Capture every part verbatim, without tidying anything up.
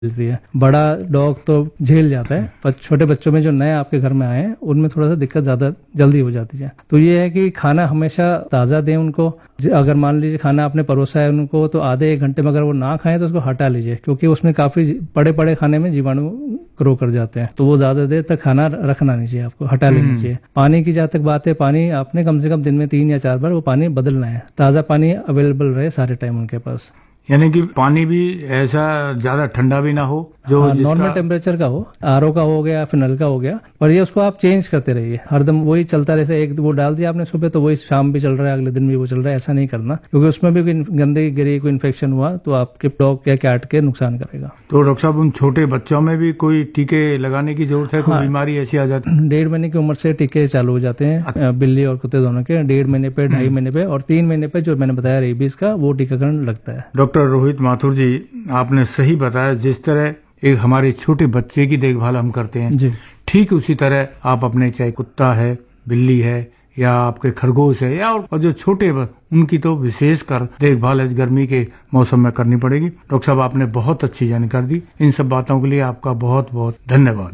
मिलती है। बड़ा डॉग तो झेल जाता है, पर छोटे बच्चों में जो नए आपके घर में आए हैं उनमें थोड़ा सा दिक्कत ज्यादा जल्दी हो जाती है। तो ये है कि खाना हमेशा ताज़ा दें उनको। अगर मान लीजिए खाना आपने परोसा है उनको, तो आधे एक घंटे में अगर वो ना खाएं तो उसको हटा लीजिए, क्योंकि उसमें काफी पड़े पड़े खाने में जीवाणु ग्रो कर जाते हैं, तो वो ज्यादा देर तक खाना रखना नहीं चाहिए, आपको हटा लेना चाहिए। पानी की जहाँ तक बात है, पानी आपने कम से कम दिन में तीन या चार बार वो पानी बदलना है, ताज़ा पानी अवेलेबल रहे सारे टाइम उनके पास। यानी कि पानी भी ऐसा ज्यादा ठंडा भी ना हो, जो हाँ, जिसका नॉर्मल टेम्परेचर का हो, आरओ का हो गया फिर नल का हो गया, और ये उसको आप चेंज करते रहिए हरदम, वही चलता रहे। एक वो डाल दिया आपने सुबह तो वही शाम भी चल रहा है, अगले दिन भी वो चल रहा है, ऐसा नहीं करना, क्योंकि उसमें भी कोई गंदगी गिरी, कोई इन्फेक्शन हुआ तो आपके डॉग या कैट के नुकसान करेगा। तो डॉक्टर साहब, उन छोटे बच्चों में भी कोई टीके लगाने की जरूरत है? कोई हाँ, बीमारी ऐसी आ जाती है? डेढ़ महीने की उम्र से टीके चालू हो जाते हैं बिल्ली और कुत्ते दोनों के। डेढ़ महीने पे, ढाई महीने पे और तीन महीने पे जो मैंने बताया रेबीज का, वो टीकाकरण लगता है। डॉक्टर रोहित माथुर जी, आपने सही बताया। जिस तरह एक हमारे छोटे बच्चे की देखभाल हम करते हैं जी, ठीक उसी तरह आप अपने, चाहे कुत्ता है, बिल्ली है या आपके खरगोश है, या और जो छोटे उनकी तो विशेष कर देखभाल इस गर्मी के मौसम में करनी पड़ेगी। डॉक्टर साहब, आपने बहुत अच्छी जानकारी दी। इन सब बातों के लिए आपका बहुत बहुत धन्यवाद।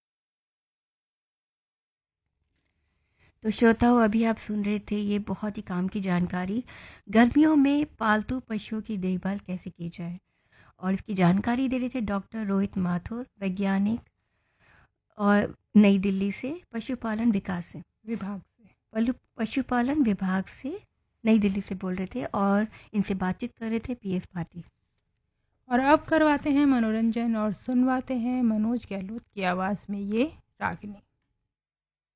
तो श्रोताओं, अभी आप सुन रहे थे ये बहुत ही काम की जानकारी, गर्मियों में पालतू पशुओं की देखभाल कैसे की जाए, और इसकी जानकारी दे रहे थे डॉक्टर रोहित माथुर, वैज्ञानिक, और नई दिल्ली से पशुपालन विकास से विभाग से पलु पशुपालन विभाग से नई दिल्ली से बोल रहे थे, और इनसे बातचीत कर रहे थे पी एस भारती। और अब करवाते हैं मनोरंजन और सुनवाते हैं मनोज गहलोत की आवाज़ में ये रागनी।